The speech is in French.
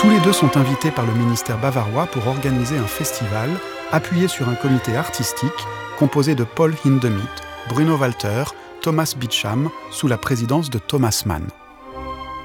Tous les deux sont invités par le ministère bavarois pour organiser un festival appuyé sur un comité artistique composé de Paul Hindemith, Bruno Walter, Thomas Beecham, sous la présidence de Thomas Mann.